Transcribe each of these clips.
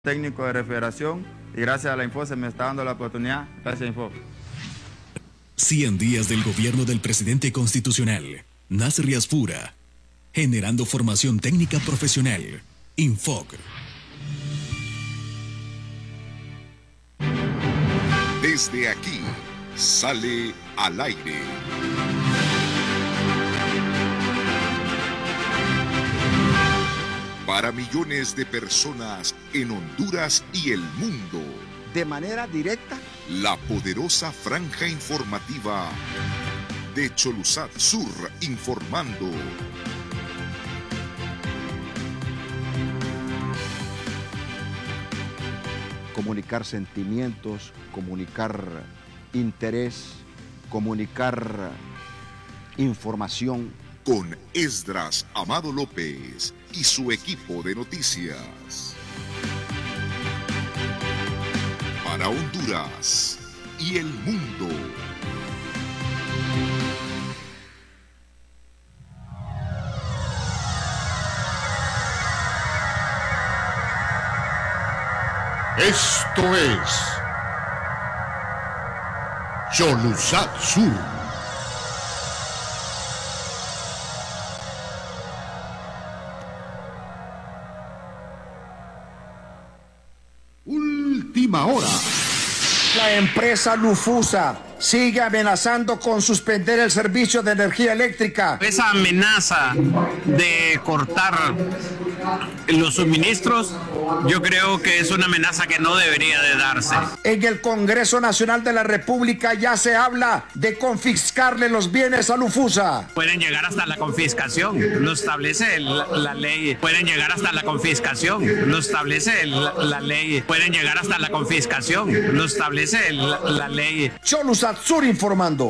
técnico de refrigeración y gracias a la Info se me está dando la oportunidad. Gracias, Info. 100 días del gobierno del presidente constitucional, Nasri Asfura, generando formación técnica profesional. Infoc. Desde aquí, sale al aire. Para millones de personas en Honduras y el mundo. De manera directa. La poderosa franja informativa de Cholusat Sur informando. Comunicar sentimientos, comunicar interés, comunicar información. Con Esdras Amado López y su equipo de noticias. Para Honduras y el mundo. Esto es Cholusat Sur. Última hora. La empresa Lufusa sigue amenazando con suspender el servicio de energía eléctrica. Esa amenaza de cortar los suministros, yo creo que es una amenaza que no debería de darse. En el Congreso Nacional de la República ya se habla de confiscarle los bienes a Lufusa. Pueden llegar hasta la confiscación, lo establece la ley. Pueden llegar hasta la confiscación, lo establece la ley. Pueden llegar hasta la confiscación, lo establece la ley. Cholusat Sur informando.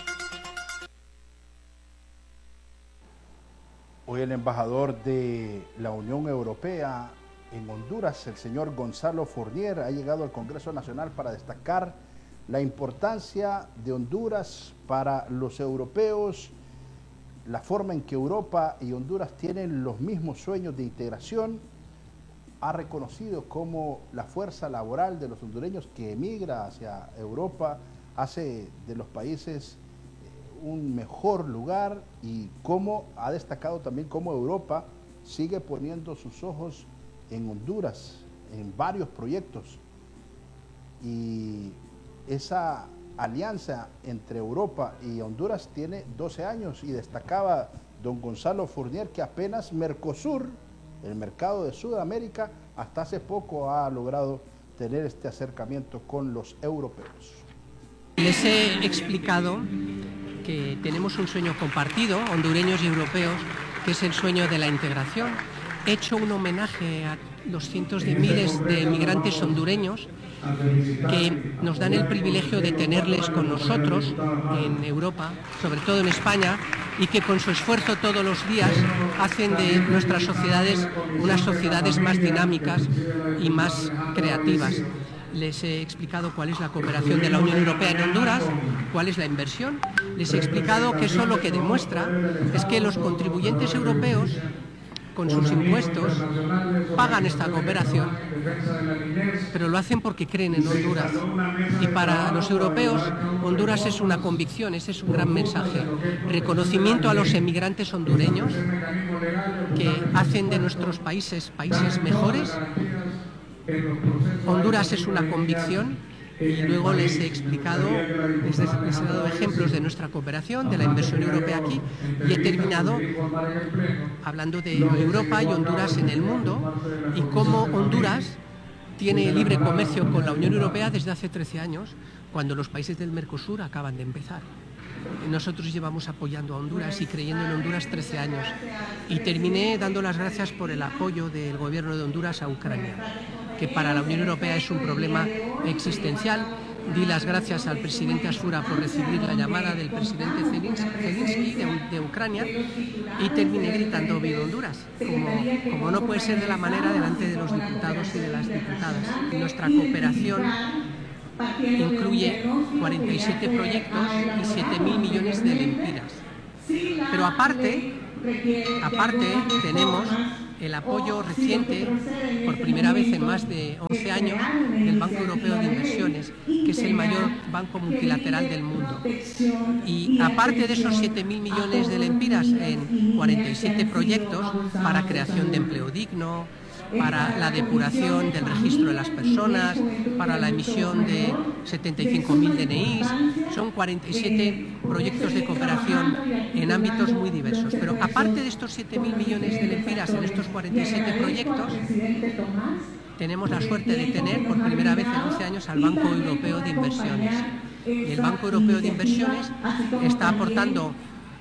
Hoy el embajador de la Unión Europea en Honduras, el señor Gonzalo Fournier, ha llegado al Congreso Nacional para destacar la importancia de Honduras para los europeos, la forma en que Europa y Honduras tienen los mismos sueños de integración. Ha reconocido cómo la fuerza laboral de los hondureños que emigra hacia Europa hace de los países un mejor lugar, y cómo ha destacado también cómo Europa sigue poniendo sus ojos en Honduras en varios proyectos, y esa alianza entre Europa y Honduras tiene 12 años, y destacaba don Gonzalo Fournier que apenas Mercosur, el mercado de Sudamérica, hasta hace poco ha logrado tener este acercamiento con los europeos. Les he explicado que tenemos un sueño compartido, hondureños y europeos, que es el sueño de la integración. He hecho un homenaje a los cientos de miles de migrantes hondureños que nos dan el privilegio de tenerles con nosotros en Europa, sobre todo en España, y que con su esfuerzo todos los días hacen de nuestras sociedades unas sociedades más dinámicas y más creativas. Les he explicado cuál es la cooperación de la Unión Europea en Honduras, cuál es la inversión. Les he explicado que eso lo que demuestra es que los contribuyentes europeos, con sus impuestos, pagan esta cooperación, pero lo hacen porque creen en Honduras. Y para los europeos, Honduras es una convicción, ese es un gran mensaje. Reconocimiento a los emigrantes hondureños que hacen de nuestros países mejores. Honduras es una convicción, y luego les he explicado, les he dado ejemplos de nuestra cooperación, de la inversión europea aquí, y he terminado hablando de Europa y Honduras en el mundo, y cómo Honduras tiene libre comercio con la Unión Europea desde hace 13 años, cuando los países del Mercosur acaban de empezar. Nosotros llevamos apoyando a Honduras y creyendo en Honduras 13 años. Y terminé dando las gracias por el apoyo del gobierno de Honduras a Ucrania, que para la Unión Europea es un problema existencial. Di las gracias al presidente Asfura por recibir la llamada del presidente Zelensky de Ucrania, y terminé gritando "Viva Honduras", como no puede ser de la manera, delante de los diputados y de las diputadas. Nuestra cooperación incluye 47 proyectos y 7.000 millones de lempiras. Pero aparte tenemos el apoyo reciente, por primera vez en más de 11 años, del Banco Europeo de Inversiones, que es el mayor banco multilateral del mundo. Y aparte de esos 7.000 millones de lempiras en 47 proyectos para creación de empleo digno, para la depuración del registro de las personas, para la emisión de 75.000 DNIs. Son 47 proyectos de cooperación en ámbitos muy diversos. Pero aparte de estos 7.000 millones de lempiras en estos 47 proyectos, tenemos la suerte de tener por primera vez en 11 años al Banco Europeo de Inversiones. Y el Banco Europeo de Inversiones está aportando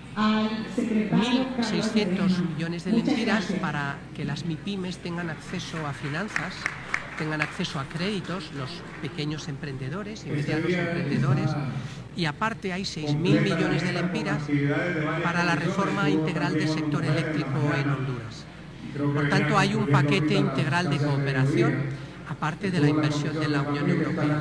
1.600 millones de lempiras para que las MIPYMES tengan acceso a finanzas, tengan acceso a créditos, los pequeños emprendedores y medianos emprendedores, y aparte hay 6.000 millones de lempiras para la reforma integral del sector eléctrico en Honduras. Por tanto, hay un paquete integral de cooperación, aparte de la inversión de la Unión Europea.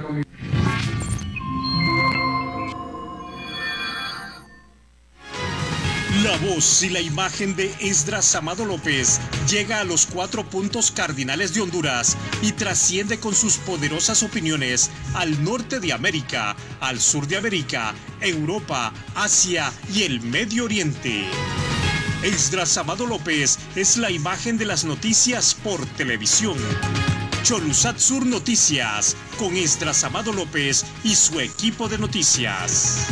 La voz y la imagen de Esdras Amado López llega a los 4 puntos cardinales de Honduras y trasciende con sus poderosas opiniones al norte de América, al sur de América, Europa, Asia y el Medio Oriente. Esdras Amado López es la imagen de las noticias por televisión. Cholusat Sur Noticias, con Esdras Amado López y su equipo de noticias.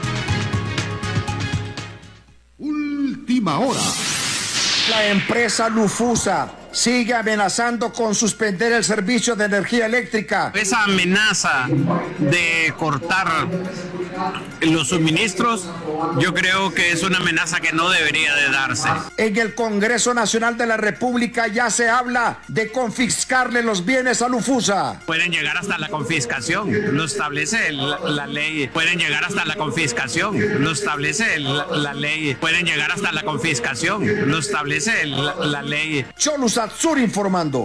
Última hora. La empresa Lufusa sigue amenazando con suspender el servicio de energía eléctrica. Esa amenaza de cortar los suministros, yo creo que es una amenaza que no debería de darse. En el Congreso Nacional de la República ya se habla de confiscarle los bienes a Lufusa. Pueden llegar hasta la confiscación, lo establece la ley. Pueden llegar hasta la confiscación, lo establece la ley. Pueden llegar hasta la confiscación, lo establece la ley. Cholusat Sur informando.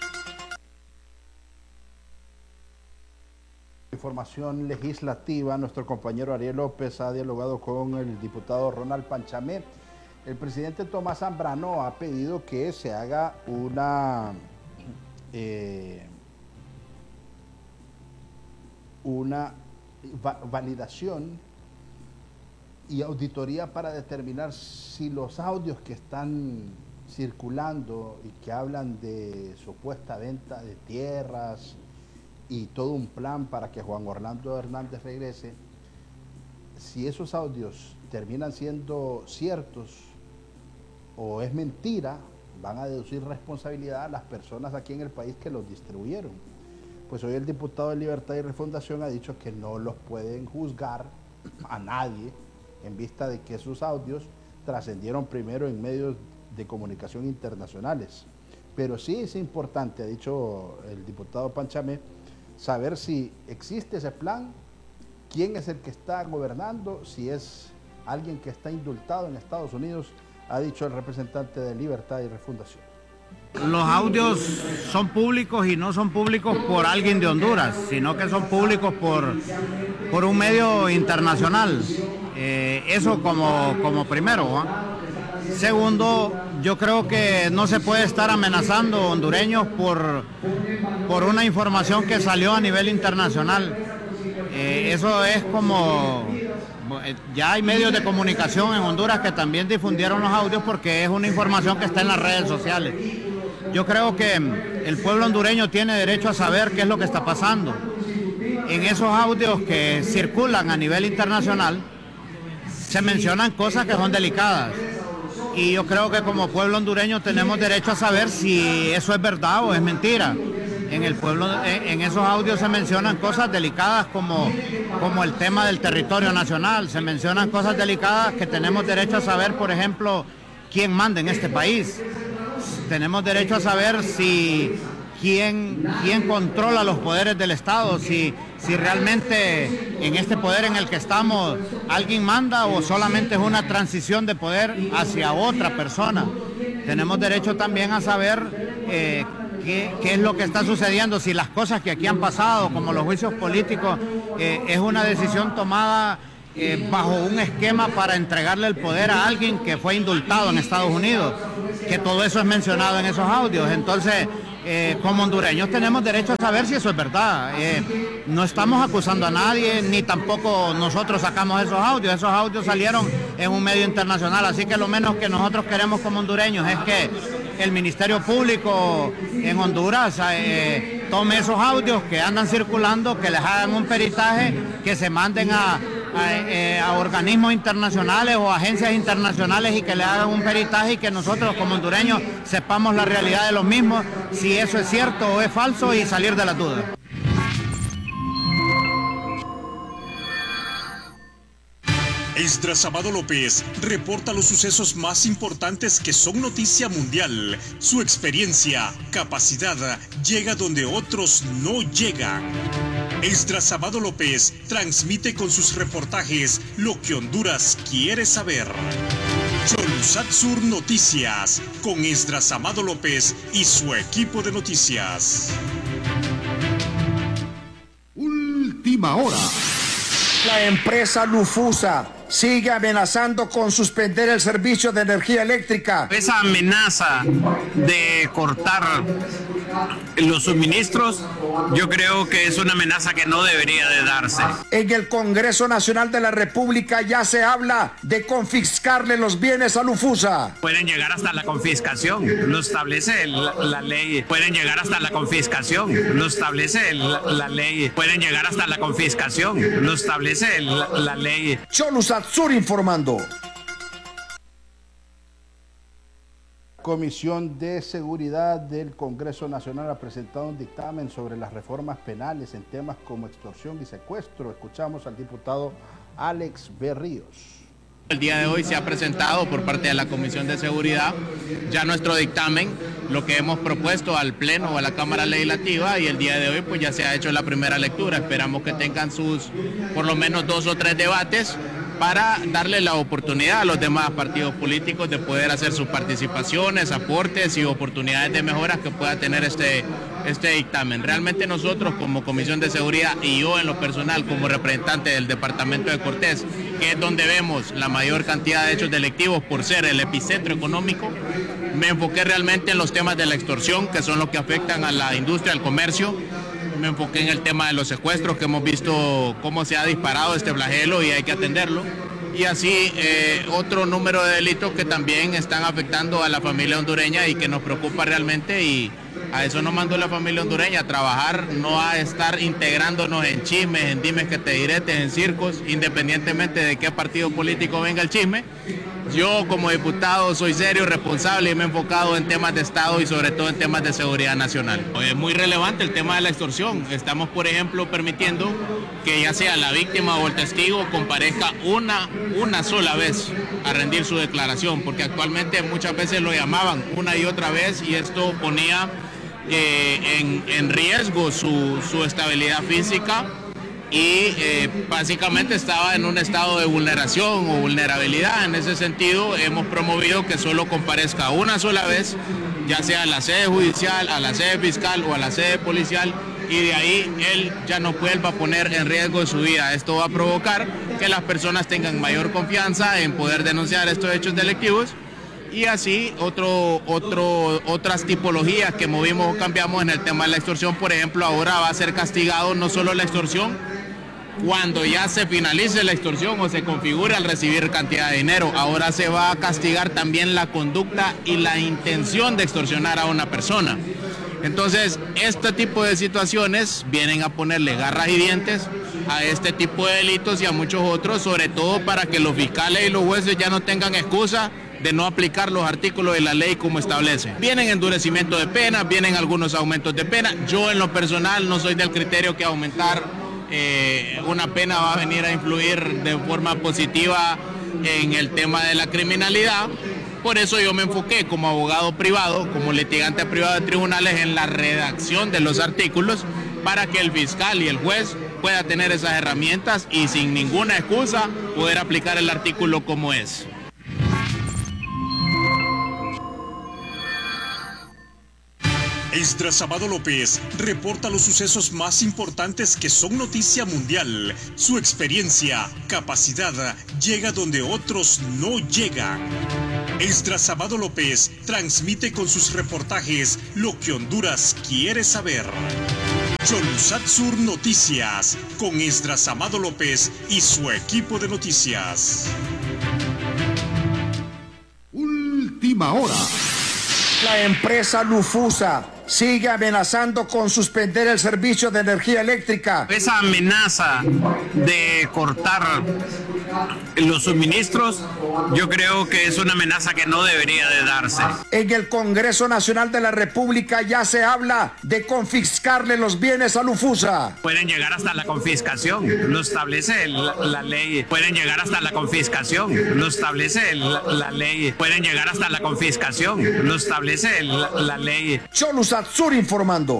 Información legislativa, nuestro compañero Ariel López ha dialogado con el diputado Ronald Panchamé. El presidente Tomás Zambrano ha pedido que se haga una validación y auditoría para determinar si los audios que están circulando y que hablan de supuesta venta de tierras y todo un plan para que Juan Orlando Hernández regrese, si esos audios terminan siendo ciertos o es mentira, van a deducir responsabilidad a las personas aquí en el país que los distribuyeron. Pues hoy el diputado de Libertad y Refundación ha dicho que no los pueden juzgar a nadie en vista de que esos audios trascendieron primero en medios de comunicación internacionales. Pero sí es importante, ha dicho el diputado Panchamé, saber si existe ese plan, quién es el que está gobernando, si es alguien que está indultado en Estados Unidos, ha dicho el representante de Libertad y Refundación. Los audios son públicos y no son públicos por alguien de Honduras, sino que son públicos por un medio internacional. Eso como primero, ¿eh? Segundo, yo creo que no se puede estar amenazando hondureños por una información que salió a nivel internacional. Eso es como... Ya hay medios de comunicación en Honduras que también difundieron los audios porque es una información que está en las redes sociales. Yo creo que el pueblo hondureño tiene derecho a saber qué es lo que está pasando. En esos audios que circulan a nivel internacional se mencionan cosas que son delicadas. Y yo creo que como pueblo hondureño tenemos derecho a saber si eso es verdad o es mentira. En esos audios se mencionan cosas delicadas como el tema del territorio nacional. Se mencionan cosas delicadas que tenemos derecho a saber, por ejemplo, quién manda en este país. Tenemos derecho a saber quién controla los poderes del Estado, si realmente en este poder en el que estamos alguien manda o solamente es una transición de poder hacia otra persona. Tenemos derecho también a saber qué es lo que está sucediendo, si las cosas que aquí han pasado, como los juicios políticos, es una decisión tomada bajo un esquema para entregarle el poder a alguien que fue indultado en Estados Unidos. que todo eso es mencionado en esos audios. Entonces, como hondureños tenemos derecho a saber si eso es verdad. No estamos acusando a nadie, ni tampoco nosotros sacamos esos audios. Esos audios salieron en un medio internacional, así que lo menos que nosotros queremos como hondureños es que el Ministerio Público en Honduras tome esos audios que andan circulando, que les hagan un peritaje, que se manden a organismos internacionales o agencias internacionales y que le hagan un peritaje y que nosotros como hondureños sepamos la realidad de los mismos, si eso es cierto o es falso, y salir de la duda. Esdras Amado López reporta los sucesos más importantes que son noticia mundial. Su experiencia, capacidad, llega donde otros no llegan. Esdras Amado López transmite con sus reportajes lo que Honduras quiere saber. Cholusat Sur Noticias, con Esdras Amado López y su equipo de noticias. Última hora. La empresa Lufusa sigue amenazando con suspender el servicio de energía eléctrica. Esa amenaza de cortar los suministros, yo creo que es una amenaza que no debería de darse. En el Congreso Nacional de la República ya se habla de confiscarle los bienes a Lufusa. Pueden llegar hasta la confiscación, lo establece la ley. Pueden llegar hasta la confiscación, lo establece la ley. Pueden llegar hasta la confiscación, lo establece la ley. Cholusat Sur informando. Comisión de Seguridad del Congreso Nacional ha presentado un dictamen sobre las reformas penales en temas como extorsión y secuestro. Escuchamos al diputado Alex Berríos. El día de hoy se ha presentado por parte de la Comisión de Seguridad ya nuestro dictamen, lo que hemos propuesto al Pleno o a la Cámara Legislativa, y el día de hoy pues ya se ha hecho la primera lectura. Esperamos que tengan sus por lo menos 2 o 3 debates para darle la oportunidad a los demás partidos políticos de poder hacer sus participaciones, aportes y oportunidades de mejoras que pueda tener este dictamen. Realmente nosotros como Comisión de Seguridad y yo en lo personal como representante del Departamento de Cortés, que es donde vemos la mayor cantidad de hechos delictivos por ser el epicentro económico, me enfoqué realmente en los temas de la extorsión, que son los que afectan a la industria, al comercio. Me enfoqué en el tema de los secuestros, que hemos visto cómo se ha disparado este flagelo y hay que atenderlo. Y así otro número de delitos que también están afectando a la familia hondureña y que nos preocupa realmente, y a eso nos mandó la familia hondureña, a trabajar, no a estar integrándonos en chismes, en dimes que te diretes, en circos, independientemente de qué partido político venga el chisme. Yo como diputado soy serio, responsable y me he enfocado en temas de Estado y sobre todo en temas de seguridad nacional. Es muy relevante el tema de la extorsión. Estamos, por ejemplo, permitiendo que ya sea la víctima o el testigo comparezca una sola vez a rendir su declaración, porque actualmente muchas veces lo llamaban una y otra vez y esto ponía en riesgo su estabilidad física y básicamente estaba en un estado de vulneración o vulnerabilidad. En ese sentido hemos promovido que solo comparezca una sola vez, ya sea a la sede judicial, a la sede fiscal o a la sede policial, y de ahí él ya no vuelva a poner en riesgo su vida. Esto va a provocar que las personas tengan mayor confianza en poder denunciar estos hechos delictivos. Y así otras tipologías que movimos o cambiamos en el tema de la extorsión. Por ejemplo, ahora va a ser castigado no solo la extorsión cuando ya se finalice la extorsión o se configure al recibir cantidad de dinero. Ahora se va a castigar también la conducta y la intención de extorsionar a una persona. Entonces, este tipo de situaciones vienen a ponerle garras y dientes a este tipo de delitos y a muchos otros, sobre todo para que los fiscales y los jueces ya no tengan excusa de no aplicar los artículos de la ley como establece. Vienen endurecimiento de penas, vienen algunos aumentos de pena. Yo en lo personal no soy del criterio que aumentar una pena va a venir a influir de forma positiva en el tema de la criminalidad. Por eso yo me enfoqué como abogado privado, como litigante privado de tribunales, en la redacción de los artículos para que el fiscal y el juez pueda tener esas herramientas y sin ninguna excusa poder aplicar el artículo como es. Esdras Amado López reporta los sucesos más importantes que son noticia mundial. Su experiencia, capacidad, llega donde otros no llegan. Esdras Amado López transmite con sus reportajes lo que Honduras quiere saber. Cholusat Sur Noticias, con Esdras Amado López y su equipo de noticias. Última hora. La empresa Lufusa sigue amenazando con suspender el servicio de energía eléctrica. Esa amenaza de cortar los suministros, yo creo que es una amenaza que no debería de darse. En el Congreso Nacional de la República ya se habla de confiscarle los bienes a Lufusa. Pueden llegar hasta la confiscación, lo establece la ley. Pueden llegar hasta la confiscación, lo establece la ley. Pueden llegar hasta la confiscación, lo establece la ley. Cholusat Sur informando.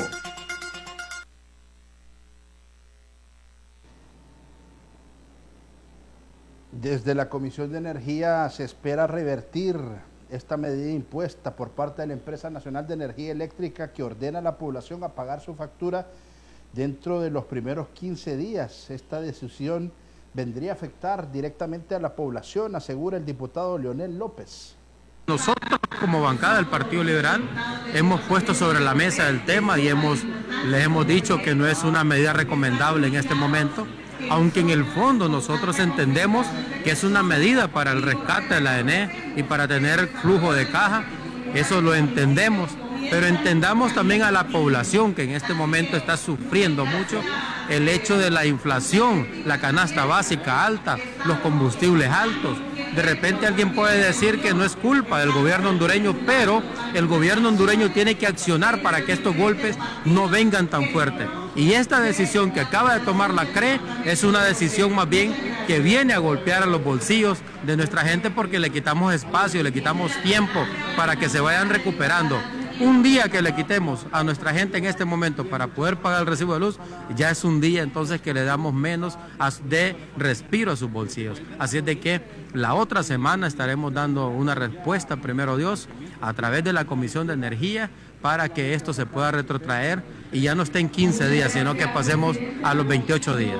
Desde la Comisión de Energía se espera revertir esta medida impuesta por parte de la Empresa Nacional de Energía Eléctrica, que ordena a la población a pagar su factura dentro de los primeros 15 días. Esta decisión vendría a afectar directamente a la población, asegura el diputado Leonel López. Nosotros como bancada del Partido Liberal hemos puesto sobre la mesa el tema y les hemos dicho que no es una medida recomendable en este momento, aunque en el fondo nosotros entendemos que es una medida para el rescate de la ENE y para tener flujo de caja. Eso lo entendemos, pero entendamos también a la población que en este momento está sufriendo mucho el hecho de la inflación, la canasta básica alta, los combustibles altos. De repente alguien puede decir que no es culpa del gobierno hondureño, pero el gobierno hondureño tiene que accionar para que estos golpes no vengan tan fuertes. Y esta decisión que acaba de tomar la CRE es una decisión más bien que viene a golpear a los bolsillos de nuestra gente, porque le quitamos espacio, le quitamos tiempo para que se vayan recuperando. Un día que le quitemos a nuestra gente en este momento para poder pagar el recibo de luz, ya es un día entonces que le damos menos de respiro a sus bolsillos. Así es de que la otra semana estaremos dando una respuesta, primero Dios, a través de la Comisión de Energía, para que esto se pueda retrotraer y ya no esté en 15 días, sino que pasemos a los 28 días.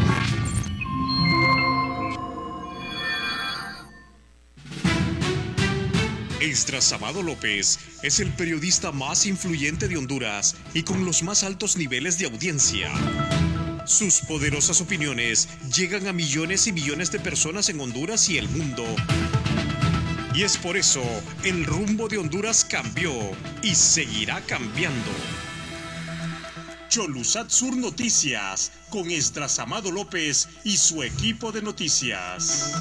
Esdras Amado López es el periodista más influyente de Honduras y con los más altos niveles de audiencia. Sus poderosas opiniones llegan a millones y millones de personas en Honduras y el mundo. Y es por eso el rumbo de Honduras cambió y seguirá cambiando. Cholusat Sur Noticias, con Esdras Amado López y su equipo de noticias.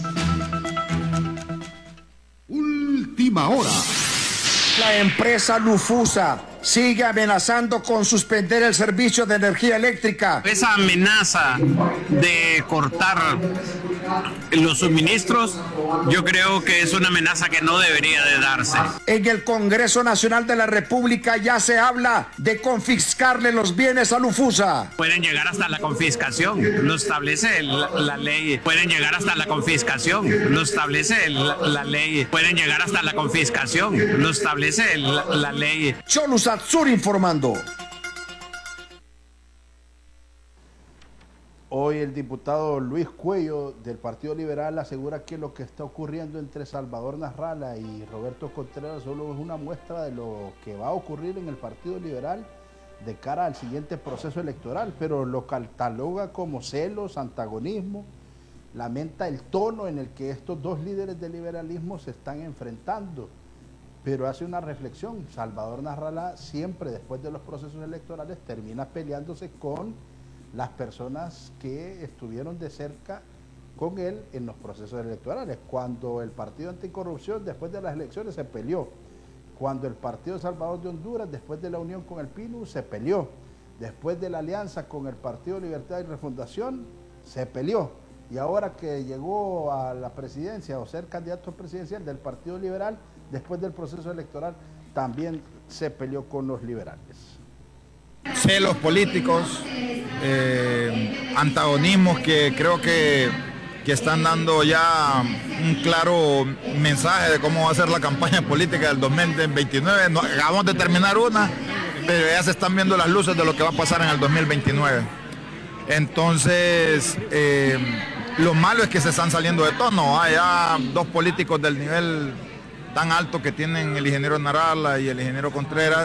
Última hora. La empresa Lufusa sigue amenazando con suspender el servicio de energía eléctrica. Esa amenaza de cortar los suministros, yo creo que es una amenaza que no debería de darse. En el Congreso Nacional de la República ya se habla de confiscarle los bienes a Lufusa. Pueden llegar hasta la confiscación, lo establece la ley. Pueden llegar hasta la confiscación, lo establece la ley. Pueden llegar hasta la confiscación, lo establece la ley. Cholusat Sur informando. Hoy el diputado Luis Cuello del Partido Liberal asegura que lo que está ocurriendo entre Salvador Nasralla y Roberto Contreras solo es una muestra de lo que va a ocurrir en el Partido Liberal de cara al siguiente proceso electoral, pero lo cataloga como celos, antagonismo, lamenta el tono en el que estos dos líderes del liberalismo se están enfrentando, pero hace una reflexión. Salvador Nasralla siempre después de los procesos electorales termina peleándose con las personas que estuvieron de cerca con él en los procesos electorales. Cuando el Partido Anticorrupción después de las elecciones se peleó, cuando el Partido Salvador de Honduras después de la unión con el PINU se peleó, después de la alianza con el Partido Libertad y Refundación se peleó, y ahora que llegó a la presidencia o ser candidato presidencial del Partido Liberal después del proceso electoral también se peleó con los liberales. Celos políticos, antagonismos que creo que están dando ya un claro mensaje de cómo va a ser la campaña política del 2029. Acabamos de terminar una, pero ya se están viendo las luces de lo que va a pasar en el 2029. Entonces, lo malo es que se están saliendo de tono. Hay ya dos políticos del nivel tan alto que tienen el ingeniero Narala y el ingeniero Contreras,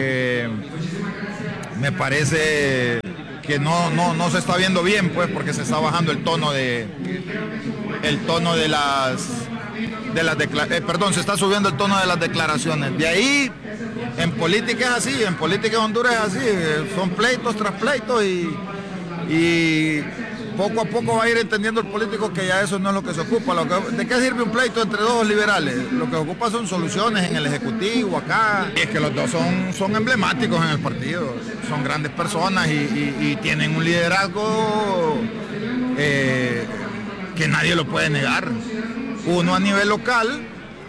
me parece que no se está viendo bien, pues, porque se está bajando el tono de se está subiendo el tono de las declaraciones. De ahí, en política es así, en política de Honduras es así, son pleitos tras pleitos y poco a poco va a ir entendiendo el político que ya eso no es lo que se ocupa. ¿De qué sirve un pleito entre dos liberales? Lo que ocupa son soluciones en el Ejecutivo, acá. Y es que los dos son emblemáticos en el partido, son grandes personas y tienen un liderazgo que nadie lo puede negar. Uno a nivel local,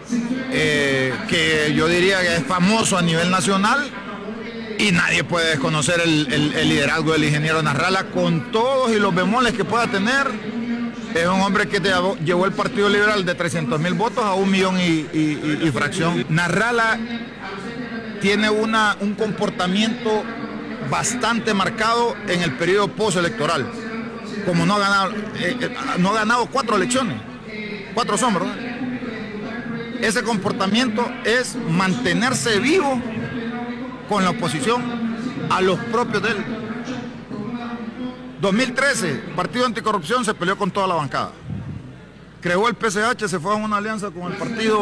que yo diría que es famoso a nivel nacional, y nadie puede desconocer el liderazgo del ingeniero Narrala, con todos y los bemoles que pueda tener. Es un hombre que llevó el Partido Liberal de 300,000 votos a 1 millón y fracción. Narrala tiene un comportamiento bastante marcado en el periodo postelectoral. Como no ha ganado 4 elecciones, 4 son, ¿verdad? Ese comportamiento es mantenerse vivo con la oposición a los propios de él. 2013, Partido Anticorrupción se peleó con toda la bancada. Creó el PCH, se fue a una alianza con el Partido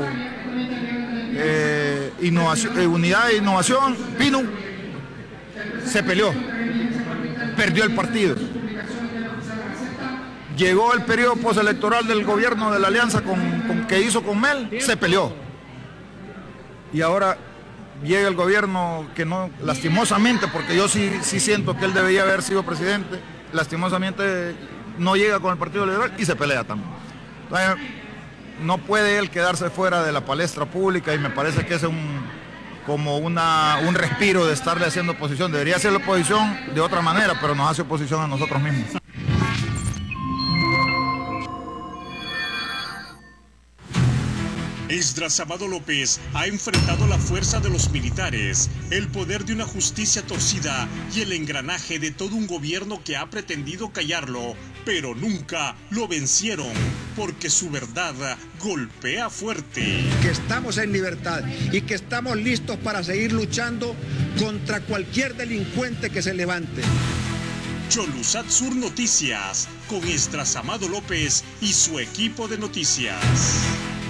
Unidad e Innovación, PINU, se peleó, perdió el partido. Llegó el periodo postelectoral del gobierno de la alianza que hizo con Mel, se peleó. Y ahora llega el gobierno que no, lastimosamente, porque yo sí siento que él debería haber sido presidente, lastimosamente no llega con el Partido Liberal y se pelea también. Entonces, no puede él quedarse fuera de la palestra pública, y me parece que es como un respiro de estarle haciendo oposición. Debería hacer la oposición de otra manera, pero nos hace oposición a nosotros mismos. Esdras Amado López ha enfrentado la fuerza de los militares, el poder de una justicia torcida y el engranaje de todo un gobierno que ha pretendido callarlo, pero nunca lo vencieron, porque su verdad golpea fuerte. Que estamos en libertad y que estamos listos para seguir luchando contra cualquier delincuente que se levante. Cholusat Sur Noticias, con Esdras Amado López y su equipo de noticias.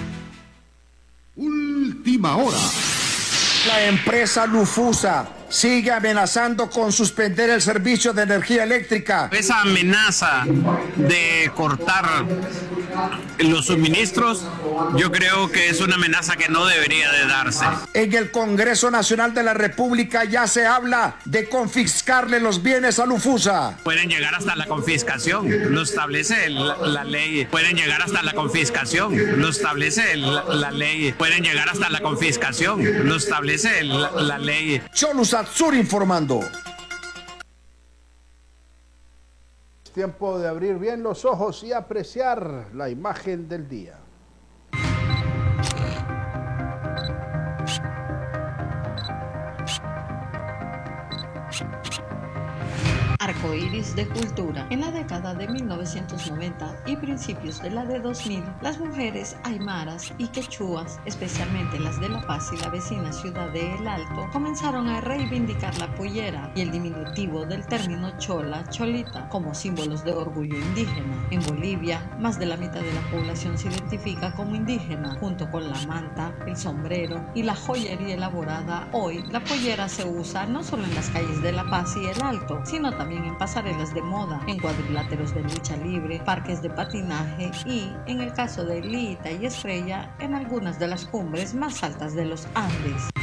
Última hora. La empresa Lufusa sigue amenazando con suspender el servicio de energía eléctrica. Esa amenaza de cortar los suministros, yo creo que es una amenaza que no debería de darse. En el Congreso Nacional de la República ya se habla de confiscarle los bienes a Lufusa. Pueden llegar hasta la confiscación, lo establece la ley. Pueden llegar hasta la confiscación, lo establece la ley. Pueden llegar hasta la confiscación, lo establece la ley. Cholusat Sur informando. Es tiempo de abrir bien los ojos y apreciar la imagen del día. Arcoíris de cultura. En la década de 1990 y principios de la de 2000, las mujeres aymaras y quechuas, especialmente las de La Paz y la vecina ciudad de El Alto, comenzaron a reivindicar la pollera y el diminutivo del término chola, cholita, como símbolos de orgullo indígena. En Bolivia, más de la mitad de la población se identifica como indígena, junto con la manta, el sombrero y la joyería elaborada. Hoy, la pollera se usa no solo en las calles de La Paz y El Alto, sino también en pasarelas de moda, en cuadriláteros de lucha libre, parques de patinaje y, en el caso de Lita y Estrella, en algunas de las cumbres más altas de los Andes.